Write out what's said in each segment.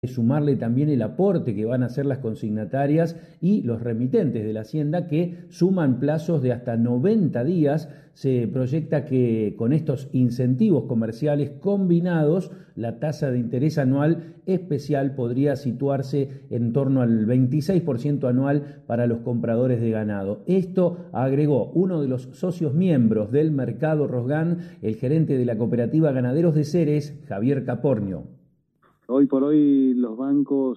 sumarle también el aporte que van a hacer las consignatarias y los remitentes de la Hacienda, que suman plazos de hasta 90 días. Se proyecta que con estos incentivos comerciales combinados, la tasa de interés anual especial podría situarse en torno al 26% anual para los compradores de ganado. Esto agregó uno de los socios miembros del mercado Rosgan, el gerente de la cooperativa Ganaderos de Ceres, Javier Capornio. Hoy por hoy los bancos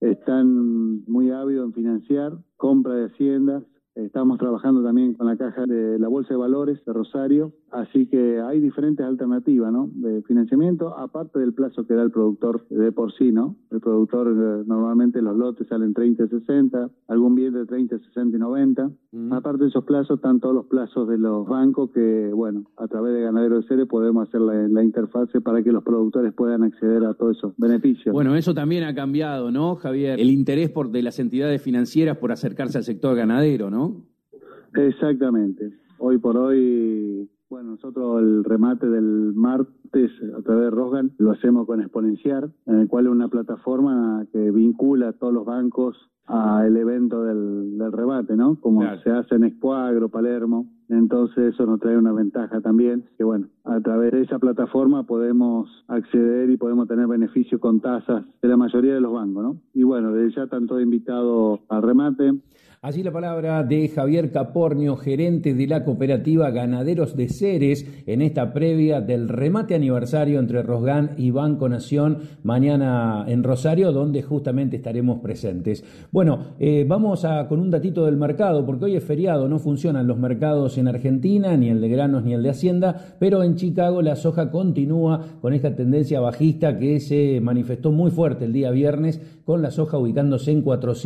están muy ávidos en financiar compra de haciendas. Estamos trabajando también con la caja de la Bolsa de Valores de Rosario, así que hay diferentes alternativas, ¿no?, de financiamiento, aparte del plazo que da el productor de por sí, ¿no? El productor normalmente los lotes salen 30 y 60, algún bien de 30, 60 y 90. Aparte de esos plazos, están todos los plazos de los bancos que, bueno, a través de Ganaderos de Ceres podemos hacer la interfase para que los productores puedan acceder a todos esos beneficios. Bueno, eso también ha cambiado, ¿no, Javier? El interés de las entidades financieras por acercarse al sector ganadero, ¿no? Exactamente. Hoy por hoy, bueno, nosotros el remate del martes a través de Rosgan lo hacemos con Exponenciar, en el cual es una plataforma que vincula a todos los bancos al evento del remate, ¿no? Como claro, se hace en Expo Agro, Palermo. Entonces eso nos trae una ventaja también, que bueno, a través de esa plataforma podemos acceder y podemos tener beneficios con tasas de la mayoría de los bancos, ¿no? Y bueno, desde ya están todos invitados al remate. Allí la palabra de Javier Capornio, gerente de la cooperativa Ganaderos de Ceres, en esta previa del remate aniversario entre Rosgan y Banco Nación, mañana en Rosario, donde justamente estaremos presentes. Bueno, vamos con un datito del mercado, porque hoy es feriado, no funcionan los mercados en Argentina, ni el de granos ni el de Hacienda, pero en Chicago la soja continúa con esta tendencia bajista que se manifestó muy fuerte el día viernes, con la soja ubicándose en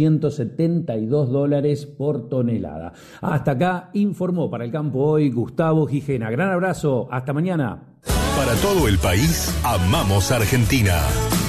$472 por tonelada. Hasta acá informó para El Campo Hoy Gustavo Gijena. Gran abrazo, hasta mañana. Para todo el país, amamos Argentina.